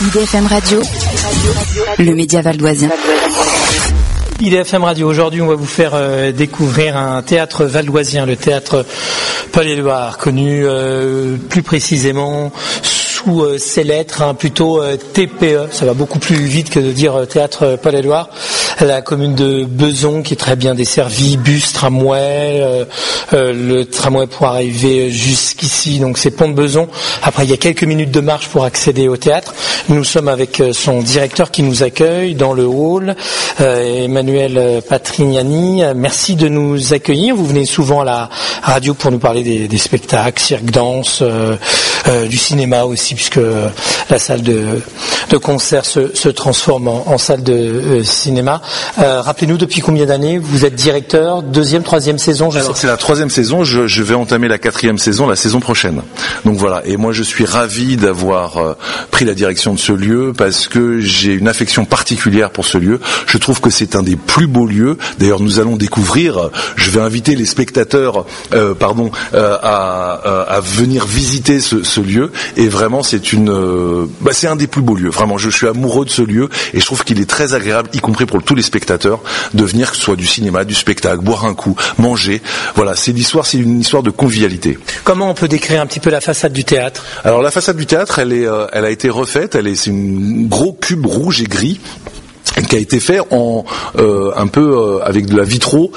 IDFM Radio, le média valdoisien. IDFM Radio, aujourd'hui on va vous faire découvrir un théâtre valdoisien, le théâtre Paul-Éluard, connu plus précisément sous ses lettres, plutôt TPE, ça va beaucoup plus vite que de dire théâtre Paul-Éluard. La commune de Beson qui est très bien desservie, bus, tramway, le tramway pour arriver jusqu'ici, donc c'est Pont de Beson. Après il y a quelques minutes de marche pour accéder au théâtre. Nous sommes avec son directeur qui nous accueille dans le hall, Emmanuel Patrignani. Merci de nous accueillir. Vous venez souvent à la radio pour nous parler des spectacles, cirque, danse, du cinéma aussi, puisque la salle de concert se transforme en salle de cinéma. Rappelez-nous, depuis combien d'années vous êtes directeur? Deuxième, troisième saison? Alors c'est la troisième saison, je vais entamer la quatrième saison la saison prochaine. Donc voilà, et moi je suis ravi d'avoir pris la direction de ce lieu parce que j'ai une affection particulière pour ce lieu. Je trouve que c'est un des plus beaux lieux. D'ailleurs nous allons découvrir, je vais inviter les spectateurs à venir visiter ce lieu, et vraiment c'est c'est un des plus beaux lieux. Vraiment, je suis amoureux de ce lieu et je trouve qu'il est très agréable, y compris pour tous les spectateurs, de venir, que ce soit du cinéma, du spectacle, boire un coup, manger. Voilà, c'est une histoire de convivialité. Comment on peut décrire un petit peu la façade du théâtre? Alors la façade du théâtre, elle a été refaite. C'est un gros cube rouge et gris qui a été fait un peu avec de la vitraux,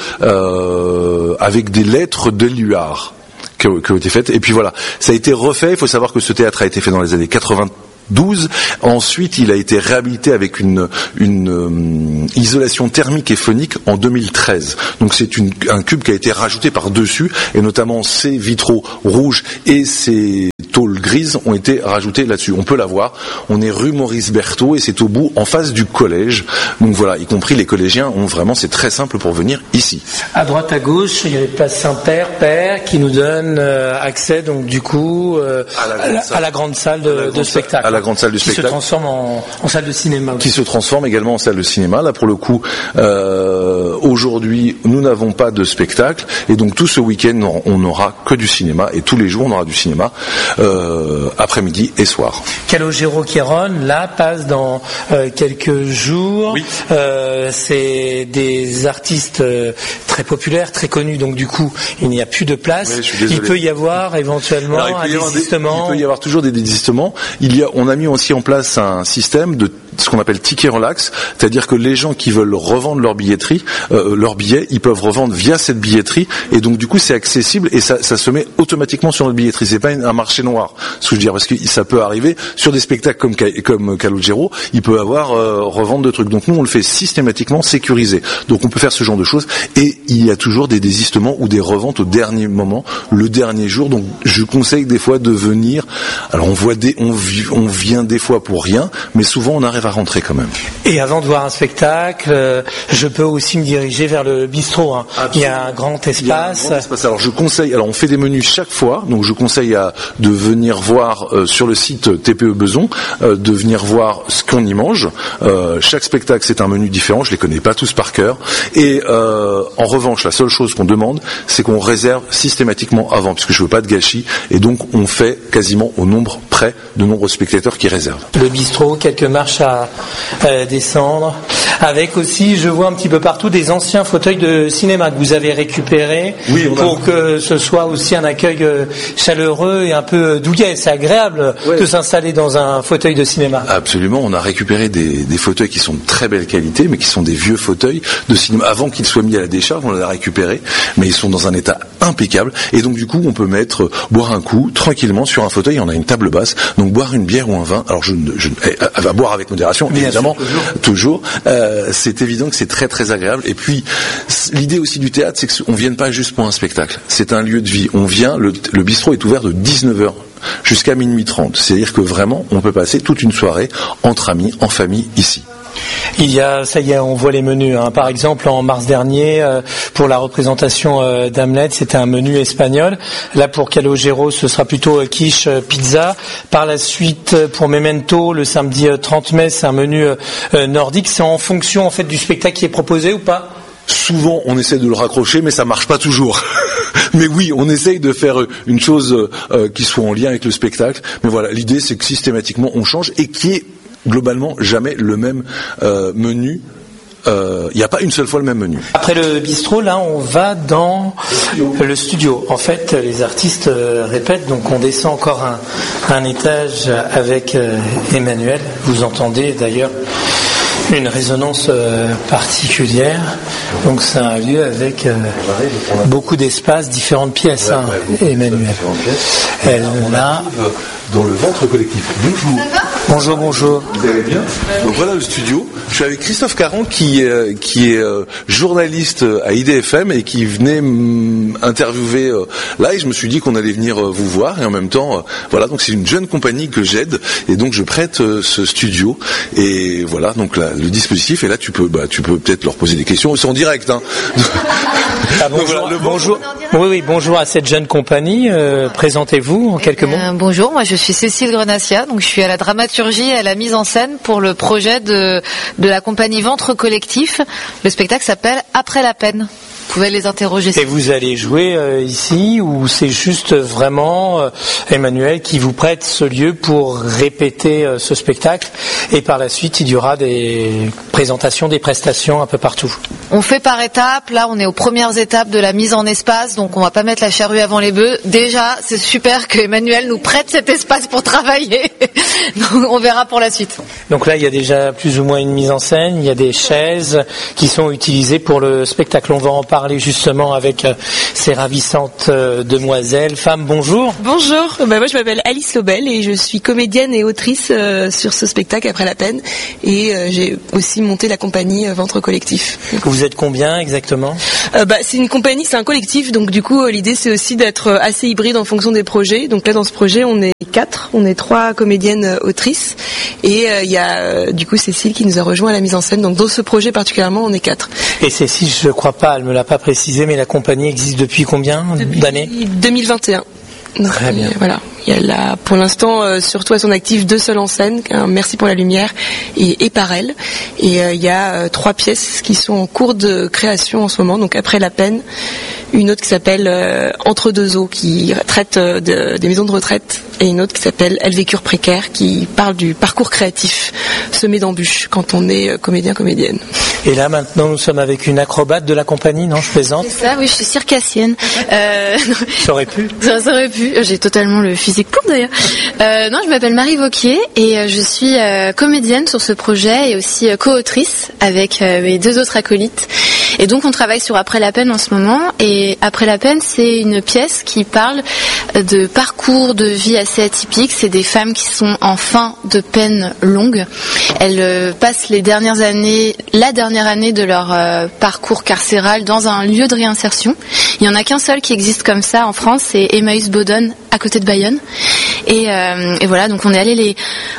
avec des lettres d'Éluard qui ont été faites. Et puis voilà, ça a été refait. Il faut savoir que ce théâtre a été fait dans les années 92. Ensuite, il a été réhabilité avec une isolation thermique et phonique en 2013. Donc c'est un cube qui a été rajouté par-dessus, et notamment ces vitraux rouges et ces tôles grises ont été rajoutées là-dessus. On peut la voir. On est rue Maurice Berthaud et c'est au bout, en face du collège. Donc voilà, y compris les collégiens c'est très simple pour venir ici. À droite, à gauche, il y a les places Saint-Père, qui nous donne accès donc du coup à la grande salle de spectacle. À la grande salle de spectacle. Qui se transforme en salle de cinéma. Qui se transforme également en salle de cinéma. Là, pour le coup, aujourd'hui, nous n'avons pas de spectacle, et donc tout ce week-end, on n'aura que du cinéma, et tous les jours, on aura du cinéma, après-midi et soir. Calogero Queiroz, là, passe dans quelques jours. Oui. C'est des artistes très populaires, très connus, donc du coup, il n'y a plus de place. Oui, il peut y avoir éventuellement un désistement. Il peut y avoir toujours des désistements. On a mis aussi en place un système de ce qu'on appelle ticket relax, c'est-à-dire que les gens qui veulent revendre leur billetterie, leurs billets, ils peuvent revendre via cette billetterie, et donc du coup c'est accessible et ça se met automatiquement sur notre billetterie. C'est pas un marché noir, ce que je veux dire, parce que ça peut arriver sur des spectacles comme Calogero, il peut avoir revente de trucs. Donc nous on le fait systématiquement sécurisé. Donc on peut faire ce genre de choses, et il y a toujours des désistements ou des reventes au dernier moment, le dernier jour. Donc je conseille des fois de venir. Alors on vient des fois pour rien, mais souvent on arrive à rentrer quand même. Et avant de voir un spectacle, je peux aussi me diriger vers le bistrot. Il y a un grand espace. Alors je conseille, on fait des menus chaque fois, donc je conseille de venir voir sur le site TPE Beson, de venir voir ce qu'on y mange. Chaque spectacle c'est un menu différent, je les connais pas tous par cœur. Et en revanche, la seule chose qu'on demande, c'est qu'on réserve systématiquement avant, puisque je veux pas de gâchis, et donc on fait quasiment au nombre près de nombreux spectateurs qui réservent. Le bistrot, quelques marches à descendre, avec aussi, je vois un petit peu partout, des anciens fauteuils de cinéma que vous avez récupérés, pour que ce soit aussi un accueil chaleureux et un peu douillet. C'est agréable de s'installer dans un fauteuil de cinéma. Absolument, on a récupéré des fauteuils qui sont de très belle qualité, mais qui sont des vieux fauteuils de cinéma. Avant qu'ils soient mis à la décharge, on les a récupérés, mais ils sont dans un état impeccable, et donc du coup on peut boire un coup tranquillement sur un fauteuil. On a une table basse, donc boire une bière ou un vin. Alors elle va boire avec modération, évidemment, toujours. C'est évident que c'est très très agréable. Et puis l'idée aussi du théâtre, c'est qu'on vienne pas juste pour un spectacle. C'est un lieu de vie. On vient, le bistrot est ouvert de 19h jusqu'à minuit 30. C'est-à-dire que vraiment, on peut passer toute une soirée entre amis, en famille, ici. Ça y est, on voit les menus. Par exemple, en mars dernier, pour la représentation d'Hamlet, c'était un menu espagnol. Là, pour Calogero, ce sera plutôt quiche, pizza. Par la suite, pour Memento, le samedi 30 mai, c'est un menu nordique. C'est en fonction, en fait, du spectacle qui est proposé ou pas? Souvent, on essaie de le raccrocher, mais ça marche pas toujours. Mais oui, on essaye de faire une chose qui soit en lien avec le spectacle. Mais voilà, l'idée, c'est que systématiquement, on change et qui est globalement jamais le même menu. Il n'y a pas une seule fois le même menu. Après le bistrot, là, on va dans le studio. En fait, les artistes répètent, donc on descend encore un étage avec Emmanuel. Vous entendez d'ailleurs une résonance particulière. Donc c'est un lieu avec beaucoup d'espace, différentes pièces, hein, Emmanuel. Elle là. Dans le ventre collectif. Bonjour. Bonjour. Vous allez bien? Donc voilà le studio. Je suis avec Christophe Caron qui est journaliste à IDFM et qui venait interviewer là, et je me suis dit qu'on allait venir vous voir, et en même temps voilà, donc c'est une jeune compagnie que j'aide, et donc je prête ce studio, et voilà donc là, le dispositif, et là tu peux peut-être leur poser des questions, c'est en direct, hein. Ah, bonjour. Voilà, bonjour. Oui, bonjour à cette jeune compagnie. Présentez-vous en quelques mots. Bonjour, moi je suis Cécile Grenassia, donc je suis à la dramaturgie et à la mise en scène pour le projet de la compagnie Ventre Collectif. Le spectacle s'appelle Après la peine. Vous pouvez les interroger. Et vous allez jouer ici, ou c'est juste vraiment Emmanuel qui vous prête ce lieu pour répéter ce spectacle, et par la suite il y aura des présentations, des prestations un peu partout? On fait par étapes. Là, on est aux premières étapes de la mise en espace, donc on va pas mettre la charrue avant les bœufs. Déjà, c'est super que Emmanuel nous prête cet espace pour travailler. Donc, on verra pour la suite. Donc là, il y a déjà plus ou moins une mise en scène. Il y a des chaises qui sont utilisées pour le spectacle. On va en parler justement avec ces ravissantes demoiselles. Femmes, bonjour. Bonjour. Moi, je m'appelle Alice Lobel et je suis comédienne et autrice sur ce spectacle Après la peine. Et j'ai aussi monté la compagnie Ventre Collectif. Vous êtes combien exactement? C'est une compagnie, c'est un collectif, donc du coup l'idée c'est aussi d'être assez hybride en fonction des projets. Donc là dans ce projet on est 4, on est 3 comédiennes autrices, et il y a du coup Cécile qui nous a rejoint à la mise en scène. Donc dans ce projet particulièrement on est 4. Et Cécile, je crois pas, elle me l'a pas précisé, mais la compagnie existe depuis combien d'années? 2021. Donc, très bien. Voilà. Il y a là, pour l'instant, surtout à son actif, 2 seuls en scène, Merci pour la lumière et Par elle. Et il y a 3 pièces qui sont en cours de création en ce moment. Donc Après la peine, une autre qui s'appelle Entre deux eaux, qui traite des maisons de retraite, et une autre qui s'appelle Elles vécurent précaires, qui parle du parcours créatif semé d'embûches quand on est comédienne. Et là maintenant nous sommes avec une acrobate de la compagnie, non, je plaisante? C'est ça, oui, je suis circassienne. Ça aurait pu. Ça aurait pu. J'ai totalement le physique pour d'ailleurs. Non, je m'appelle Marie Vauquier et je suis comédienne sur ce projet et aussi co-autrice avec mes 2 autres acolytes. Et donc on travaille sur Après la peine en ce moment. Et Après la peine, c'est une pièce qui parle de parcours de vie assez atypiques. C'est des femmes qui sont en fin de peine longue. Elles passent la dernière année de leur parcours carcéral dans un lieu de réinsertion. Il y en a qu'un seul qui existe comme ça en France, c'est Emmaüs Bodonne, à côté de Bayonne. Et voilà, donc on est allé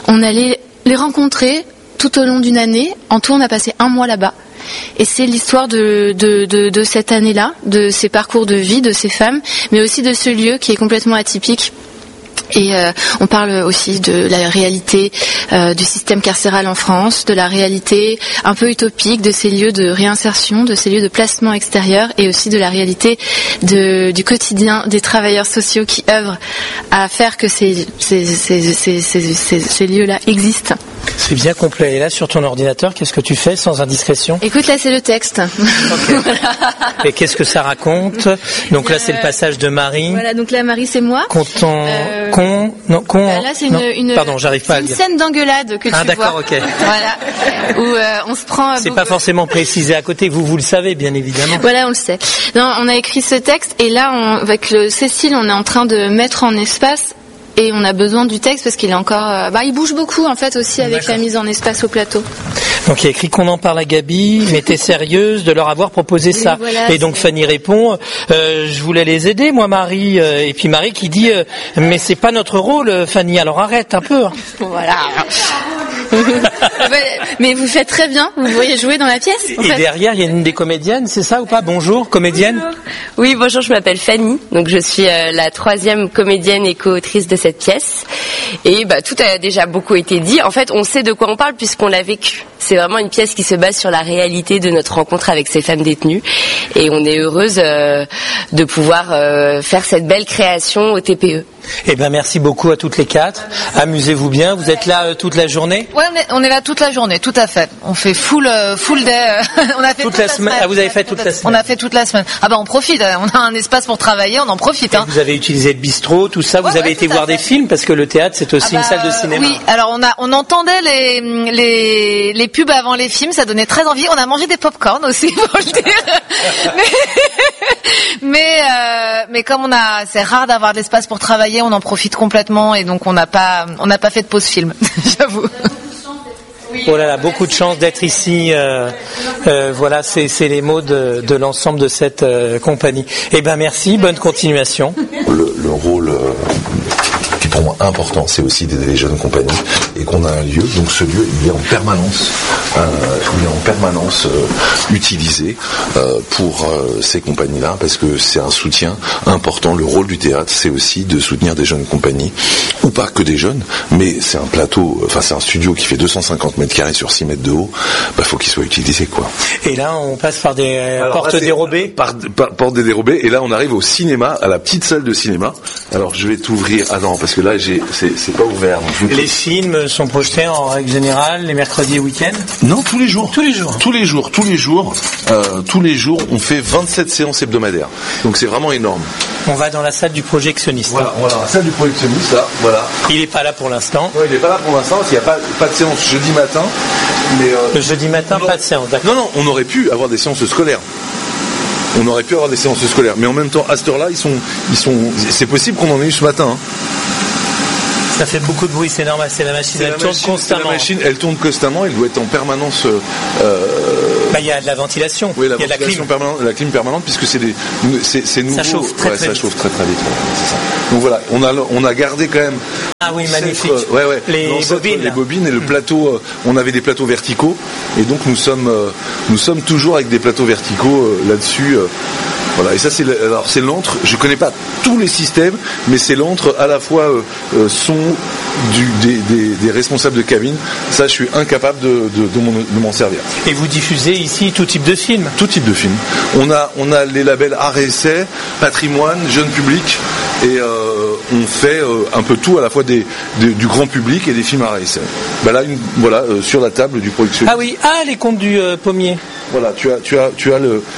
les rencontrer tout au long d'une année. En tout, on a passé 1 mois là-bas. Et c'est l'histoire de cette année-là, de ces parcours de vie de ces femmes, mais aussi de ce lieu qui est complètement atypique. Et on parle aussi de la réalité du système carcéral en France, de la réalité un peu utopique de ces lieux de réinsertion, de ces lieux de placement extérieur, et aussi de la réalité du quotidien des travailleurs sociaux qui œuvrent à faire que ces lieux-là existent. C'est bien complet. Et là, sur ton ordinateur, qu'est-ce que tu fais sans indiscrétion? Écoute, là, c'est le texte. Okay. Voilà. Et qu'est-ce que ça raconte? Donc là, c'est le passage de Marie. Voilà, donc là, Marie, c'est moi. Là, c'est une pardon, j'arrive pas à le dire. Scène d'engueulade que tu vois. Ah, d'accord, ok. Voilà. Où on se prend. C'est pas forcément précisé à côté. Vous le savez, bien évidemment. Voilà, on le sait. Non, on a écrit ce texte, et là, avec Cécile, on est en train de mettre en espace. Et on a besoin du texte parce qu'il est encore... il bouge beaucoup en fait aussi avec la mise en espace au plateau. Donc il y a écrit qu'on en parle à Gabi, mais t'es sérieuse de leur avoir proposé ça. Voilà, et donc Fanny répond, je voulais les aider moi Marie. Et puis Marie qui dit, mais c'est pas notre rôle Fanny, alors arrête un peu. Voilà. Mais vous faites très bien, vous voyez jouer dans la pièce. Et derrière il y a une des comédiennes, c'est ça ou pas? Bonjour, comédienne. Bonjour. Oui, bonjour, je m'appelle Fanny, donc je suis la 3e comédienne et co-autrice de cette pièce. Et tout a déjà beaucoup été dit. En fait, on sait de quoi on parle puisqu'on l'a vécu. C'est vraiment une pièce qui se base sur la réalité de notre rencontre avec ces femmes détenues. Et on est heureuse de pouvoir faire cette belle création au TPE. Eh ben merci beaucoup à toutes les quatre. Amusez-vous bien. Vous êtes là toute la journée? Ouais, on est là toute la journée, tout à fait. On fait full day. On a fait toute la semaine. Ah, vous avez fait toute la semaine. On a fait toute la semaine. Ah bah on profite. On a un espace pour travailler, on en profite. Vous avez utilisé le bistrot, tout ça. Vous avez été voir des films parce que le théâtre c'est aussi une salle de cinéma. Oui. Alors on entendait les pubs avant les films, ça donnait très envie. On a mangé des pop-corn aussi, faut le dire. Mais comme c'est rare d'avoir de l'espace pour travailler, on en profite complètement et donc on n'a pas fait de pause film, j'avoue. Oh là là, beaucoup de chance d'être ici. Voilà, c'est les mots de l'ensemble de cette compagnie. Eh ben merci, bonne continuation. Le rôle pour moi important, c'est aussi d'aider les jeunes compagnies et qu'on a un lieu. Donc ce lieu, il est en permanence utilisé pour ces compagnies-là, parce que c'est un soutien important. Le rôle du théâtre, c'est aussi de soutenir des jeunes compagnies, ou pas que des jeunes, mais c'est un plateau, enfin c'est un studio qui fait 250 mètres carrés sur 6 mètres de haut. Faut qu'il soit utilisé, quoi. Et là, on passe par des portes dérobées. Par portes dérobées. Et là, on arrive au cinéma, à la petite salle de cinéma. Alors, je vais t'ouvrir. Ah non, parce que là, c'est pas ouvert. Les films sont projetés en règle générale les mercredis et week-ends? Non, tous les jours. Tous les jours. Tous les jours, on fait 27 séances hebdomadaires. Donc c'est vraiment énorme. On va dans la salle du projectionniste. Voilà, la salle du projectionniste, là, voilà. Il n'est pas là pour l'instant. Ouais, il n'est pas là pour l'instant parce qu'il n'y a pas de séance jeudi matin. Mais, le jeudi matin, pas de séance, d'accord. Non, on aurait pu avoir des séances scolaires. Mais en même temps, à cette heure-là, c'est possible qu'on en ait eu ce matin. Ça fait beaucoup de bruit, c'est normal, c'est la machine, elle tourne constamment. La machine, elle tourne constamment, elle doit être en permanence. Il y a de la ventilation, oui, il y a de la clim. La clim permanente, puisque c'est nouveau. Ça chauffe très vite. Ça chauffe très vite. C'est ça. Donc voilà, on a gardé quand même. Ah oui, magnifique. Les bobines et le plateau. On avait des plateaux verticaux, et donc nous sommes toujours avec des plateaux verticaux là-dessus. Voilà, et ça c'est l'antre. Je connais pas tous les systèmes, mais c'est l'antre à la fois son des responsables de cabine. Ça, je suis incapable de m'en servir. Et vous diffusez ici tout type de films? Tout type de films. On a les labels art et essai, patrimoine, jeune public, et on fait un peu tout, à la fois du grand public et des films art et essai. Là, sur la table du producteur. Ah oui, les contes du pommier. Voilà, tu as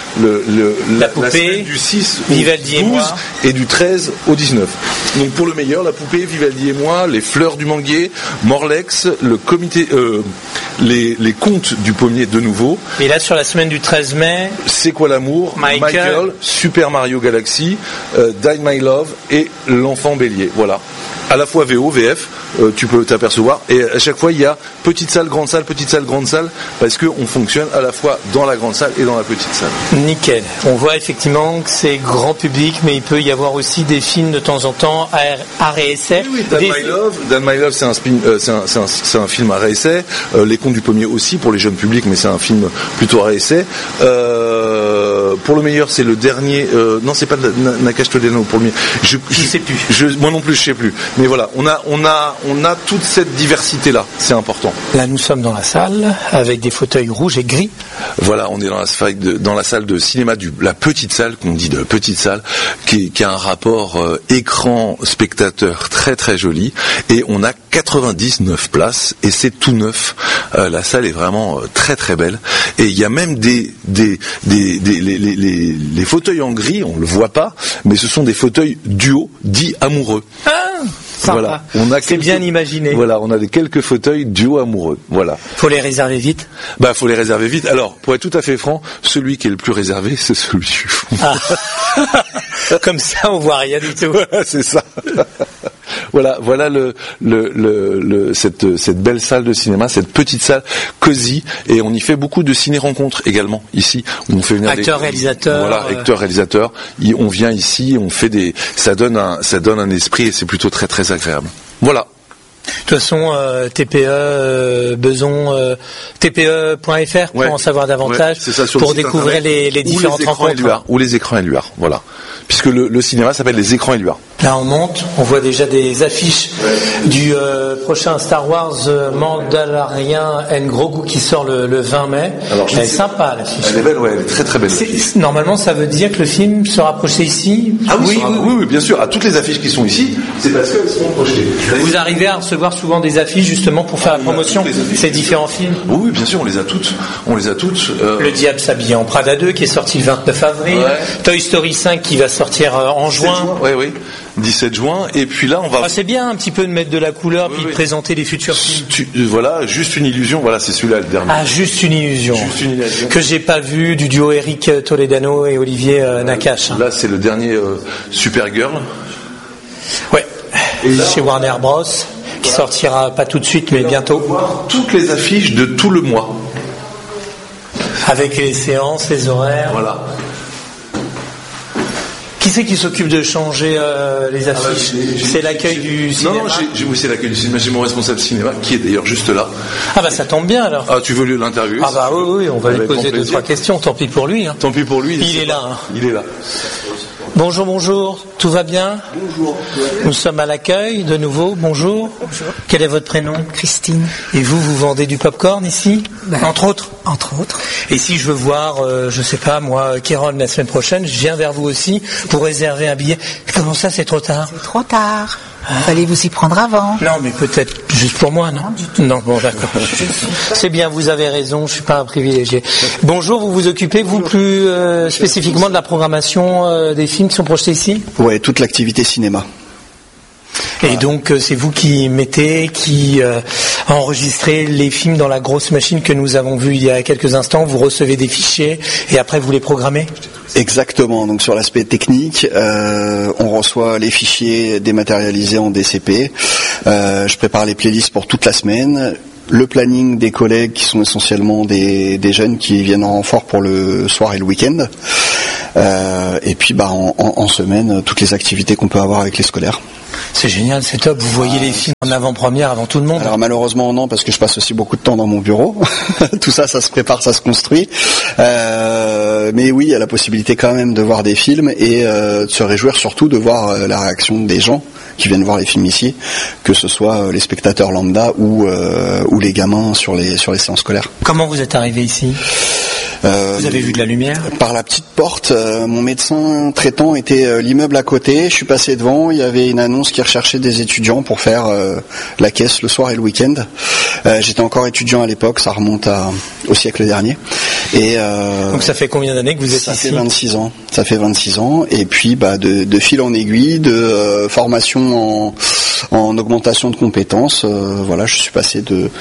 la poupée du 6 Vivaldi au 12 et moi, et du 13 au 19. Donc pour le meilleur, la poupée, Vivaldi et moi, les fleurs du manguier, Morlex, le comité, les contes du pommier de nouveau. Et là sur la semaine du 13 mai, C'est quoi l'amour, Michael, Super Mario Galaxy, Die My Love et L'Enfant Bélier. Voilà. À la fois VO, VF, tu peux t'apercevoir, et à chaque fois il y a petite salle, grande salle, parce qu'on fonctionne à la fois dans la grande salle et dans la petite salle. Nickel. On voit effectivement que c'est grand public, mais il peut y avoir aussi des films de temps en temps art et essai. Oui, Dan My Love, c'est un film art et essai. Les Contes du Pommier aussi pour les jeunes publics, mais c'est un film plutôt art et essai. Pour le meilleur, c'est le dernier. Non, c'est pas Nakash Todeno pour le meilleur. Je sais plus. Moi non plus, je sais plus. Mais voilà, on a toute cette diversité là. C'est important. Là, nous sommes dans la salle avec des fauteuils rouges et gris. Voilà, on est dans la salle de cinéma la petite salle qu'on dit de petite salle, qui a un rapport écran spectateur très très joli, et on a 99 places et c'est tout neuf. La salle est vraiment très très belle, et il y a même les fauteuils en gris, on le voit pas, mais ce sont des fauteuils duo dits amoureux. Voilà, c'est bien imaginé. Voilà, on a quelques fauteuils duo amoureux. Voilà. Faut les réserver vite. Faut les réserver vite. Alors, pour être tout à fait franc, celui qui est le plus réservé, c'est celui du fond. Comme ça, on voit rien du tout. Voilà, c'est ça. Voilà cette belle salle de cinéma, cette petite salle cosy, et on y fait beaucoup de ciné-rencontres également ici, où on fait venir acteurs-réalisateurs. Voilà, acteurs-réalisateurs. On vient ici, on fait ça donne un esprit, et c'est plutôt très très agréable. Voilà. De toute façon, TPE, Beson, TPE.fr pour en savoir davantage, c'est ça, pour découvrir les différentes rencontres. Ou les écrans LUR, voilà. Puisque le cinéma s'appelle les écrans LUR. Là on monte, on voit déjà des affiches du prochain Star Wars Mandalorian and Grogu qui sort le 20 mai. Alors, elle est sympa l'affiche. Elle est belle, ouais, elle est très très belle. Normalement ça veut dire que le film sera projeté ici. Ah oui, oui, bien sûr. À toutes les affiches qui sont ici, c'est parce qu'elles seront projetées. Vous arrivez à recevoir souvent des affiches justement pour faire la promotion de ces différents films? Oui, bien sûr, on les a toutes. Le Diable s'habille en Prada 2 qui est sorti le 29 avril. Ouais. Toy Story 5 qui va sortir en juin. Oui. 17 juin, et puis là on va... c'est bien un petit peu de mettre de la couleur puis de présenter les futurs films. Voilà, Juste une illusion, voilà, c'est celui-là le dernier. Ah, Juste une illusion. Que j'ai pas vu, du duo Eric Toledano et Olivier Nakache. Là c'est le dernier Supergirl. Ouais, chez Warner Bros, qui sortira pas tout de suite mais bientôt. On va voir toutes les affiches de tout le mois. Avec les séances, les horaires. Voilà. Qui c'est qui s'occupe de changer les affiches? C'est l'accueil du cinéma? Non, c'est l'accueil du cinéma. J'ai mon responsable cinéma qui est d'ailleurs juste là. Ah bah ça tombe bien alors. Ah, tu veux l'interviewer? Ah bah oui, on va lui poser 2-3 questions. Tant pis pour lui. Hein. Tant pis pour lui. Il est là. Hein. Il est là. Bonjour, tout va bien? Bonjour. Nous sommes à l'accueil de nouveau, bonjour. Quel est votre prénom? Christine. Et vous vendez du popcorn ici? Entre autres. Et si je veux voir, je sais pas moi, Kéron la semaine prochaine, je viens vers vous aussi pour réserver un billet. Comment ça, c'est trop tard? C'est trop tard. Fallait vous y prendre avant. Non, mais peut-être juste pour moi, non? Non, bon, d'accord. C'est bien, vous avez raison, je suis pas un privilégié. Bonjour, vous vous occupez, vous, plus spécifiquement de la programmation des films qui sont projetés ici? Ouais, toute l'activité cinéma. Et donc c'est vous qui enregistrez les films dans la grosse machine que nous avons vue il y a quelques instants, vous recevez des fichiers et après vous les programmez? Exactement, donc sur l'aspect technique, on reçoit les fichiers dématérialisés en DCP, je prépare les playlists pour toute la semaine, le planning des collègues qui sont essentiellement des jeunes qui viennent en renfort pour le soir et le week-end, et puis en semaine, toutes les activités qu'on peut avoir avec les scolaires. C'est génial, c'est top. Vous voyez les films en avant-première avant tout le monde? Alors malheureusement non, parce que je passe aussi beaucoup de temps dans mon bureau. Tout ça, ça se prépare, ça se construit. Mais oui, il y a la possibilité quand même de voir des films et de se réjouir surtout de voir la réaction des gens qui viennent voir les films ici, que ce soit les spectateurs lambda ou les gamins sur les séances scolaires. Comment vous êtes arrivé ici? Vous avez vu de la lumière? Par la petite porte, mon médecin traitant était l'immeuble à côté, je suis passé devant, il y avait une annonce qui recherchait des étudiants pour faire la caisse le soir et le week-end. J'étais encore étudiant à l'époque, ça remonte au siècle dernier. Et donc ça fait combien d'années que vous êtes ici? Ça fait 26 ans, et puis de fil en aiguille, de formation en augmentation de compétences, voilà, je suis passé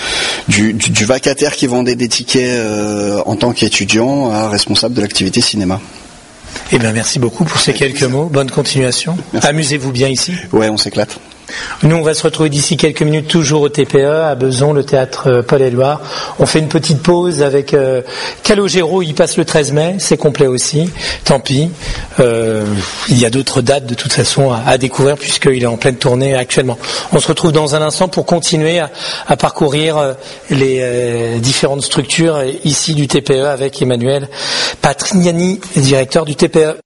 du vacataire qui vendait des tickets en tant qu'étudiant à responsable de l'activité cinéma. Eh bien, merci beaucoup pour ces quelques mots. Bonne continuation. Merci. Amusez-vous bien ici. Ouais, on s'éclate. Nous, on va se retrouver d'ici quelques minutes, toujours au TPE, à Besançon, le théâtre Paul-Éluard. On fait une petite pause avec Calogero, il passe le 13 mai, c'est complet aussi. Tant pis. Il y a d'autres dates, de toute façon, à découvrir, puisqu'il est en pleine tournée actuellement. On se retrouve dans un instant pour continuer à parcourir les différentes structures ici du TPE avec Emmanuel Patrignani, directeur du TPE.